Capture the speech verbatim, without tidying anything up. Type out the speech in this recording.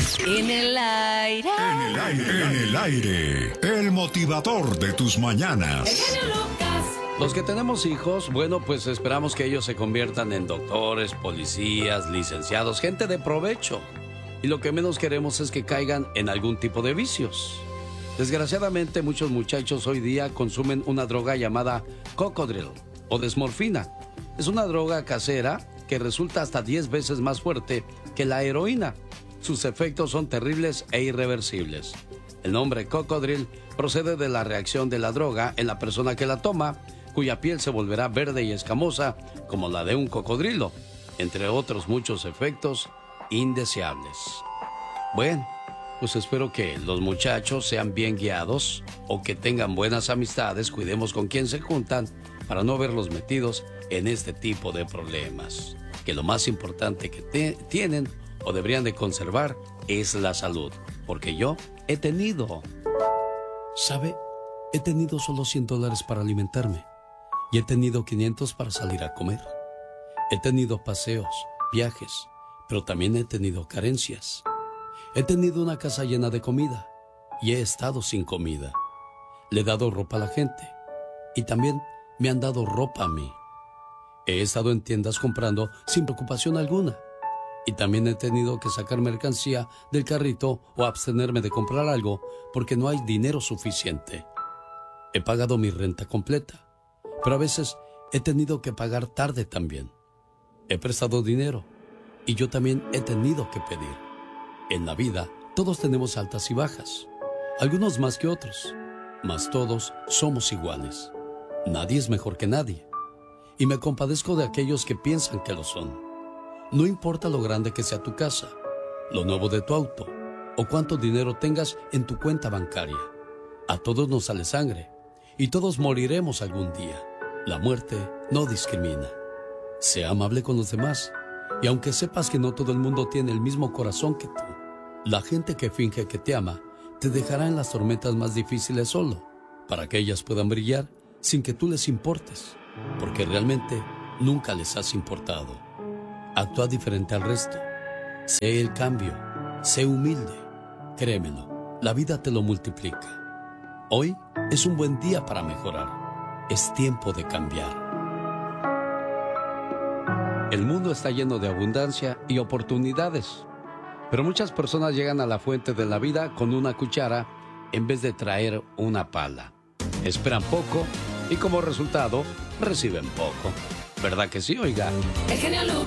En el aire. En el aire. En el aire. El motivador de tus mañanas. El genio Lucas. Los que tenemos hijos, bueno, pues esperamos que ellos se conviertan en doctores, policías, licenciados, gente de provecho. Y lo que menos queremos es que caigan en algún tipo de vicios. Desgraciadamente, muchos muchachos hoy día consumen una droga llamada Cocodril o desmorfina. Es una droga casera que resulta hasta diez veces más fuerte que la heroína. Sus efectos son terribles e irreversibles. El nombre Cocodril procede de la reacción de la droga en la persona que la toma, cuya piel se volverá verde y escamosa como la de un cocodrilo, entre otros muchos efectos indeseables. Bueno, pues espero que los muchachos sean bien guiados o que tengan buenas amistades, cuidemos con quién se juntan para no verlos metidos en este tipo de problemas. Que lo más importante que te- tienen o deberían de conservar es la salud, porque yo he tenido. ¿Sabe? He tenido solo cien dólares para alimentarme y he tenido quinientos para salir a comer. He tenido paseos, viajes, pero también he tenido carencias. He tenido una casa llena de comida y he estado sin comida. Le he dado ropa a la gente y también me han dado ropa a mí. He estado en tiendas comprando sin preocupación alguna y también he tenido que sacar mercancía del carrito o abstenerme de comprar algo porque no hay dinero suficiente. He pagado mi renta completa, pero a veces he tenido que pagar tarde también. He prestado dinero y yo también he tenido que pedir. En la vida todos tenemos altas y bajas, algunos más que otros, mas todos somos iguales. Nadie es mejor que nadie. Y me compadezco de aquellos que piensan que lo son. No importa lo grande que sea tu casa, lo nuevo de tu auto o cuánto dinero tengas en tu cuenta bancaria. A todos nos sale sangre y todos moriremos algún día. La muerte no discrimina. Sea amable con los demás y aunque sepas que no todo el mundo tiene el mismo corazón que tú, la gente que finge que te ama te dejará en las tormentas más difíciles solo, para que ellas puedan brillar sin que tú les importes, porque realmente nunca les has importado. Actúa diferente al resto. Sé el cambio. Sé humilde. Créemelo, la vida te lo multiplica. Hoy es un buen día para mejorar. Es tiempo de cambiar. El mundo está lleno de abundancia y oportunidades, pero muchas personas llegan a la fuente de la vida con una cuchara en vez de traer una pala. Esperan poco y como resultado reciben poco. ¿Verdad que sí, oiga? El genio Lucas.